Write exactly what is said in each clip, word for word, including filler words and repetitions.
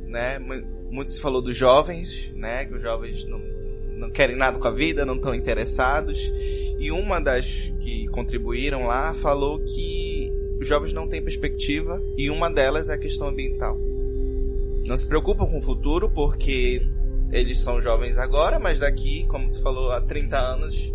né? Muito se falou dos jovens, né? Que os jovens não, não querem nada com a vida, não estão interessados. E uma das que contribuíram lá falou que os jovens não têm perspectiva e uma delas é a questão ambiental. Não se preocupam com o futuro porque eles são jovens agora, mas daqui, como tu falou, há trinta anos,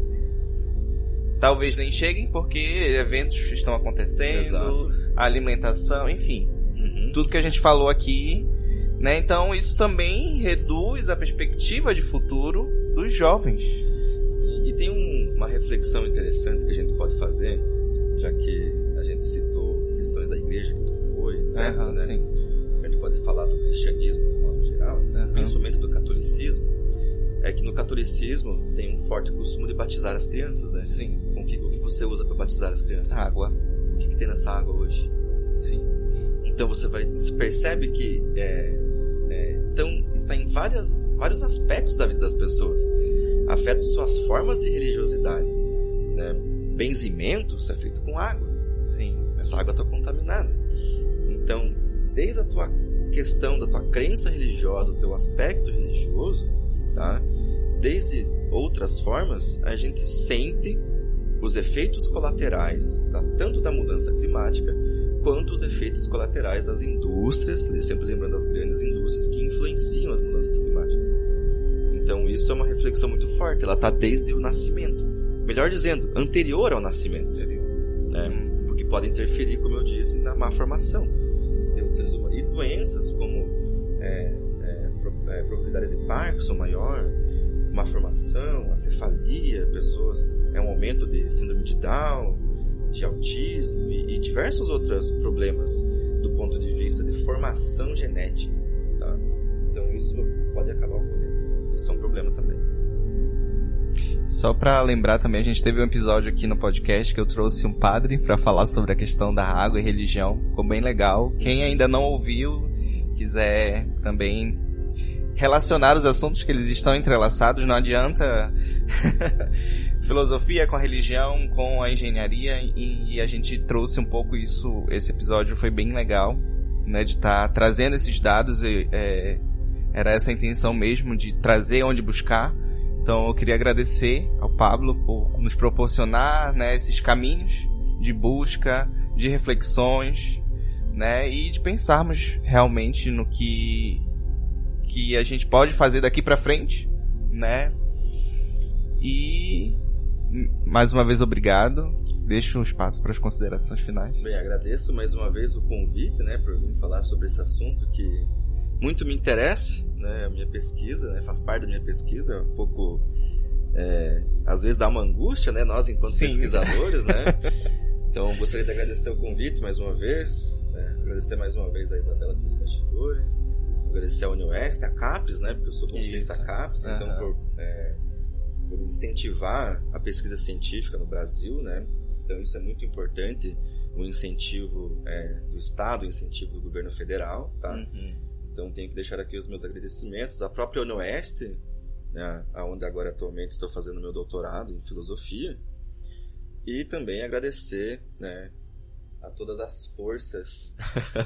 talvez nem cheguem porque eventos estão acontecendo, exato, a alimentação, enfim. Uhum. Tudo que a gente falou aqui, né? Então isso também reduz a perspectiva de futuro dos jovens. Sim, e tem um, uma reflexão interessante que a gente pode fazer, já que a gente citou questões da igreja que tu foi, etcétera. Uhum, né? Sim. A gente pode falar do cristianismo de modo geral, uhum, principalmente do catolicismo. É que no catolicismo tem um forte costume de batizar as crianças, né? Sim. O que, o que você usa para batizar as crianças? Água. O que, que tem nessa água hoje? Sim. Então você vai, você percebe que é, é, então, está em várias, vários aspectos da vida das pessoas. Afeta suas formas de religiosidade, né? Benzimento, isso é feito com água. Sim. Essa água está contaminada. Então, desde a tua questão da tua crença religiosa, do teu aspecto religioso, tá? Desde outras formas, a gente sente os efeitos colaterais, tá? Tanto da mudança climática, quanto os efeitos colaterais das indústrias, sempre lembrando das grandes indústrias que influenciam as mudanças climáticas. Então isso é uma reflexão muito forte, ela está desde o nascimento. Melhor dizendo, anterior ao nascimento, né? Porque pode interferir, como eu disse, na má formação dos seres humanos. E doenças como é, é, é, probabilidade de Parkinson maior, má formação, acefalia, pessoas, é um aumento de síndrome de Down, de autismo e, e diversos outros problemas do ponto de vista de formação genética, tá? Então isso pode acabar ocorrendo. Isso é um problema também. Só pra lembrar também, a gente teve um episódio aqui no podcast que eu trouxe um padre pra falar sobre a questão da água e religião. Ficou bem legal. Quem ainda não ouviu, quiser também relacionar os assuntos que eles estão entrelaçados, não adianta filosofia com a religião, com a engenharia, e, e a gente trouxe um pouco isso, esse episódio foi bem legal, né, de estar tá trazendo esses dados, e, é, era essa a intenção mesmo, de trazer onde buscar. Então eu queria agradecer ao Pablo por nos proporcionar, né, esses caminhos de busca, de reflexões, né, e de pensarmos realmente no que que a gente pode fazer daqui pra frente, né? E mais uma vez obrigado. Deixo um espaço para as considerações finais. Bem, agradeço mais uma vez o convite, né, por vir falar sobre esse assunto que muito me interessa, né, a minha pesquisa, né, faz parte da minha pesquisa, um pouco, é, às vezes dá uma angústia, né, nós enquanto Sim. pesquisadores, né. Então, gostaria de agradecer o convite mais uma vez, né, agradecer mais uma vez a Isabela pelos bastidores, agradecer a UniOeste, a CAPES, né, porque eu sou bolsista da CAPES, uhum. então por, é, por incentivar a pesquisa científica no Brasil, né, então isso é muito importante, o incentivo é, do Estado, o incentivo do governo federal, tá? Uhum. Então tenho que deixar aqui os meus agradecimentos à própria UniOeste, né, onde agora atualmente estou fazendo meu doutorado em filosofia, e também agradecer, né, a todas as forças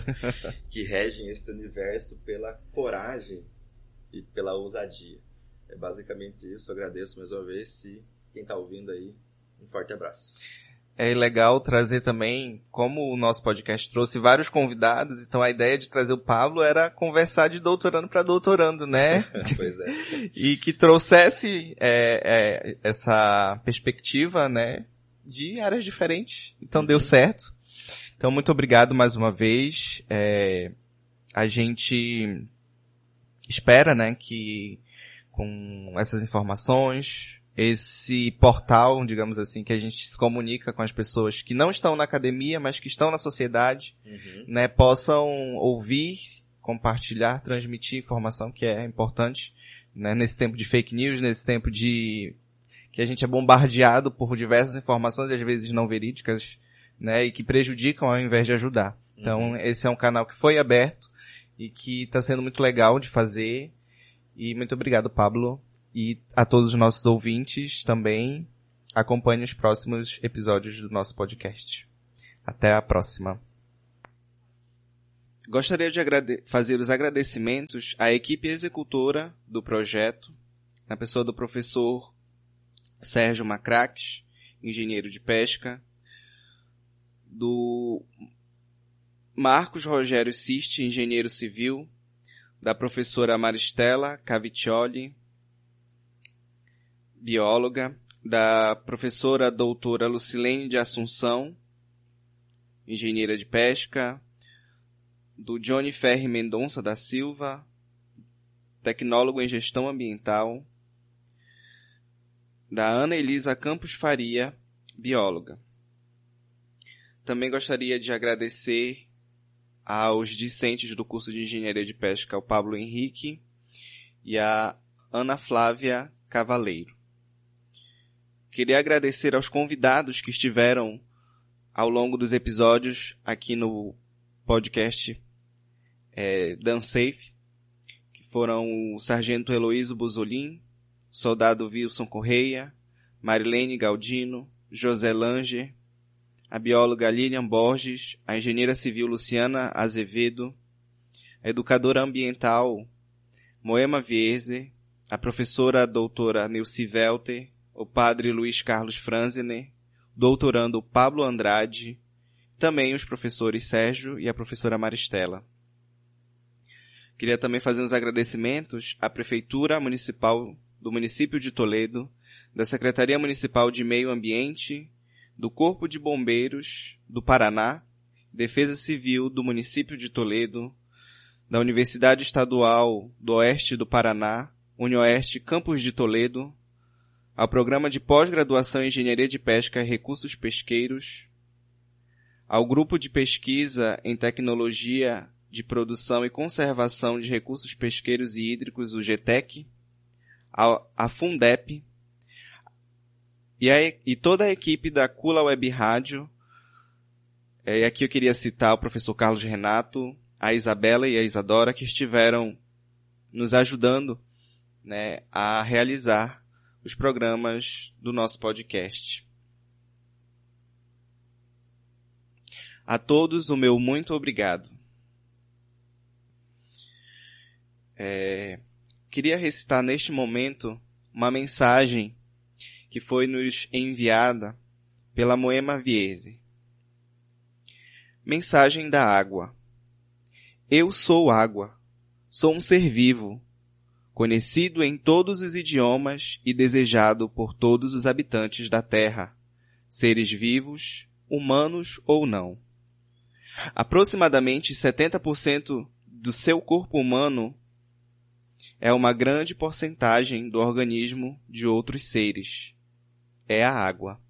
que regem este universo pela coragem e pela ousadia. É basicamente isso, agradeço mais uma vez e quem está ouvindo aí, um forte abraço. É legal trazer também, como o nosso podcast trouxe vários convidados, então a ideia de trazer o Pablo era conversar de doutorando para doutorando, né? Pois é. E que trouxesse é, é, essa perspectiva, né, de áreas diferentes. Então uhum. deu certo. Então, muito obrigado mais uma vez. É, a gente espera, né, que com essas informações, esse portal, digamos assim, que a gente se comunica com as pessoas que não estão na academia, mas que estão na sociedade, uhum. né, possam ouvir, compartilhar, transmitir informação que é importante, né, nesse tempo de fake news, nesse tempo de que a gente é bombardeado por diversas informações, às vezes não verídicas, né, e que prejudicam ao invés de ajudar. Então, uhum. esse é um canal que foi aberto e que está sendo muito legal de fazer. E muito obrigado, Pablo. E a todos os nossos ouvintes também. Acompanhe os próximos episódios do nosso podcast. Até a próxima. Gostaria de agrade- fazer os agradecimentos à equipe executora do projeto, na pessoa do professor Sérgio Macraques, engenheiro de pesca, do Marcos Rogério Siste, engenheiro civil, da professora Maristela Caviccioli, bióloga, da professora doutora Lucilene de Assunção, engenheira de pesca, do Johnny Ferri Mendonça da Silva, tecnólogo em gestão ambiental, da Ana Elisa Campos Faria, bióloga. Também gostaria de agradecer aos discentes do curso de Engenharia de Pesca, o Pablo Henrique e a Ana Flávia Cavaleiro. Queria agradecer aos convidados que estiveram ao longo dos episódios aqui no podcast é, DanSafe, que foram o Sargento Heloísio Buzolin, Soldado Wilson Correia, Marilene Galdino, José Langer, a bióloga Lilian Borges, a engenheira civil Luciana Azevedo, a educadora ambiental Moema Vierze, a professora doutora Neuci Welter, o padre Luiz Carlos Franzener, doutorando Pablo Andrade, também os professores Sérgio e a professora Maristela. Queria também fazer uns agradecimentos à Prefeitura Municipal do município de Toledo, da Secretaria Municipal de Meio Ambiente, do Corpo de Bombeiros do Paraná, Defesa Civil do município de Toledo, da Universidade Estadual do Oeste do Paraná, Unioeste Campus de Toledo, ao Programa de Pós-Graduação em Engenharia de Pesca e Recursos Pesqueiros, ao Grupo de Pesquisa em Tecnologia de Produção e Conservação de Recursos Pesqueiros e Hídricos, o GETEC, a Fundep, e, a, e toda a equipe da Cula Web Rádio. E aqui eu queria citar o professor Carlos Renato, a Isabela e a Isadora, que estiveram nos ajudando, né, a realizar os programas do nosso podcast. A todos o meu muito obrigado. É, queria recitar neste momento uma mensagem que foi nos enviada pela Moema Vierze. Mensagem da água. Eu sou água, sou um ser vivo, conhecido em todos os idiomas e desejado por todos os habitantes da Terra, seres vivos, humanos ou não. Aproximadamente setenta por cento do seu corpo humano é uma grande porcentagem do organismo de outros seres. É a água.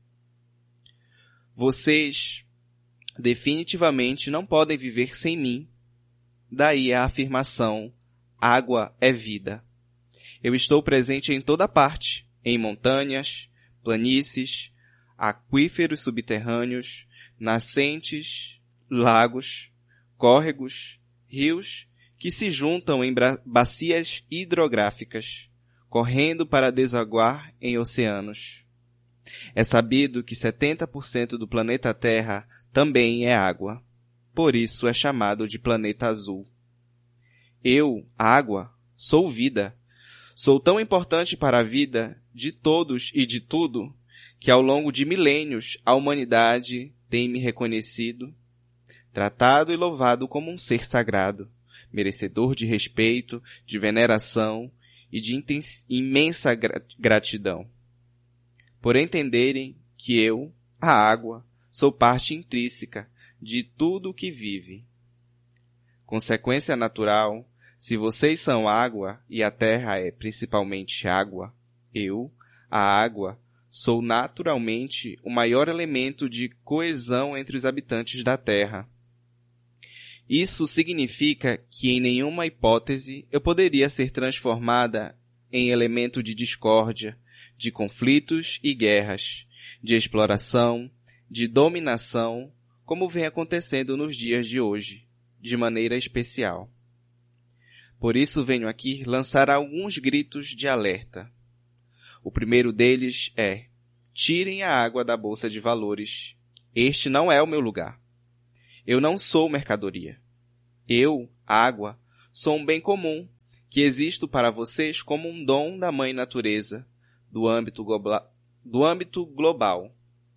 Vocês definitivamente não podem viver sem mim. Daí a afirmação, água é vida. Eu estou presente em toda parte, em montanhas, planícies, aquíferos subterrâneos, nascentes, lagos, córregos, rios, que se juntam em bacias hidrográficas, correndo para desaguar em oceanos. É sabido que setenta por cento do planeta Terra também é água. Por isso é chamado de planeta azul. Eu, água, sou vida. Sou tão importante para a vida de todos e de tudo que ao longo de milênios a humanidade tem me reconhecido, tratado e louvado como um ser sagrado, merecedor de respeito, de veneração e de imensa gratidão. Por entenderem que eu, a água, sou parte intrínseca de tudo o que vive. Consequência natural, se vocês são água e a terra é principalmente água, eu, a água, sou naturalmente o maior elemento de coesão entre os habitantes da terra. Isso significa que em nenhuma hipótese eu poderia ser transformada em elemento de discórdia, de conflitos e guerras, de exploração, de dominação, como vem acontecendo nos dias de hoje, de maneira especial. Por isso venho aqui lançar alguns gritos de alerta. O primeiro deles é: tirem a água da bolsa de valores. Este não é o meu lugar. Eu não sou mercadoria. Eu, água, sou um bem comum, que existo para vocês como um dom da Mãe Natureza, do âmbito, global, do âmbito global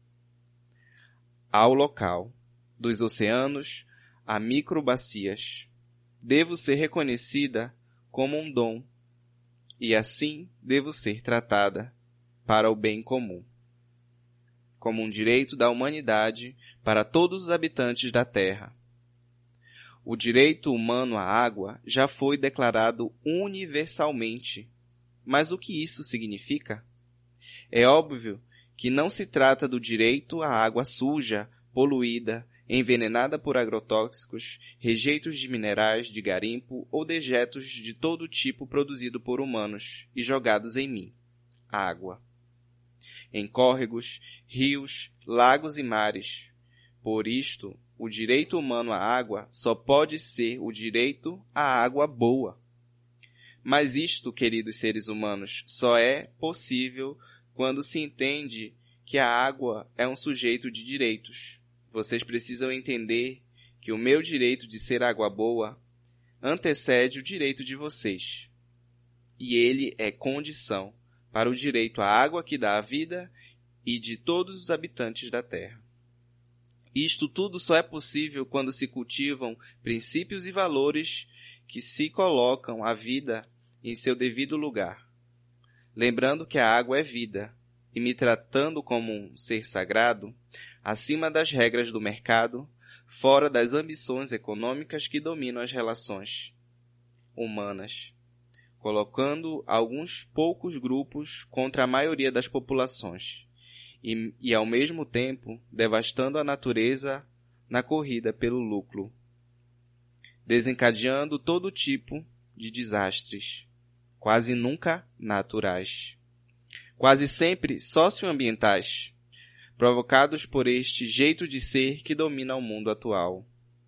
ao local, dos oceanos a microbacias. Devo ser reconhecida como um dom, e assim devo ser tratada para o bem comum, como um direito da humanidade para todos os habitantes da Terra. O direito humano à água já foi declarado universalmente. Mas o que isso significa? É óbvio que não se trata do direito à água suja, poluída, envenenada por agrotóxicos, rejeitos de minerais de garimpo ou dejetos de todo tipo produzido por humanos e jogados em mim, a água. Em córregos, rios, lagos e mares. Por isto, o direito humano à água só pode ser o direito à água boa. Mas isto, queridos seres humanos, só é possível quando se entende que a água é um sujeito de direitos. Vocês precisam entender que o meu direito de ser água boa antecede o direito de vocês. E ele é condição para o direito à água que dá a vida e de todos os habitantes da Terra. Isto tudo só é possível quando se cultivam princípios e valores que se colocam a vida em seu devido lugar. Lembrando que a água é vida, e me tratando como um ser sagrado, acima das regras do mercado, fora das ambições econômicas que dominam as relações humanas, colocando alguns poucos grupos contra a maioria das populações, e, e ao mesmo tempo devastando a natureza na corrida pelo lucro, desencadeando todo tipo de desastres, quase nunca naturais, quase sempre socioambientais, provocados por este jeito de ser que domina o mundo atual.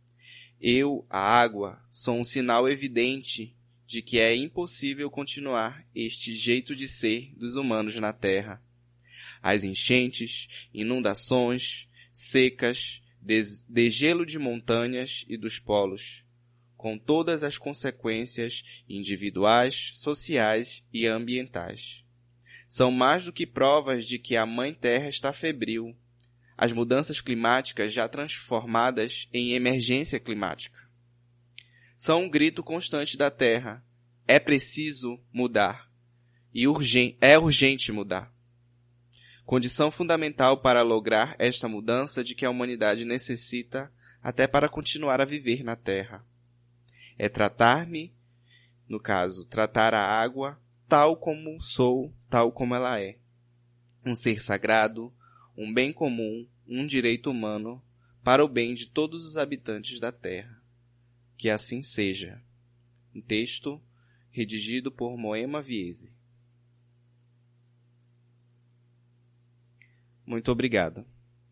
Eu, a água, sou um sinal evidente de que é impossível continuar este jeito de ser dos humanos na Terra. As enchentes, inundações, secas, degelo de montanhas e dos polos, com todas as consequências individuais, sociais e ambientais. São mais do que provas de que a Mãe Terra está febril, as mudanças climáticas já transformadas em emergência climática. São um grito constante da Terra. É preciso mudar. E urgen- é urgente mudar. Condição fundamental para lograr esta mudança de que a humanidade necessita até para continuar a viver na Terra. É tratar-me, no caso, tratar a água tal como sou, tal como ela é. Um ser sagrado, um bem comum, um direito humano, para o bem de todos os habitantes da Terra. Que assim seja. Um texto redigido por Moema Viese. Muito obrigado.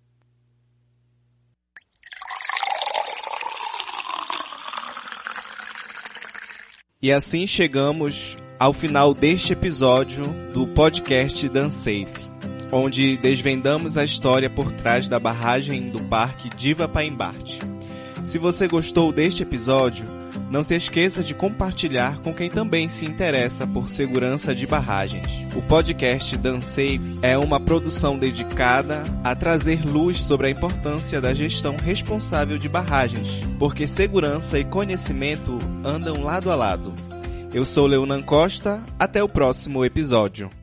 E assim chegamos ao final deste episódio do podcast DanSafe, onde desvendamos a história por trás da barragem do Parque Diva Paimbarte. Se você gostou deste episódio, não se esqueça de compartilhar com quem também se interessa por segurança de barragens. O podcast DanSafe é uma produção dedicada a trazer luz sobre a importância da gestão responsável de barragens, porque segurança e conhecimento andam lado a lado. Eu sou Leonan Costa, até o próximo episódio.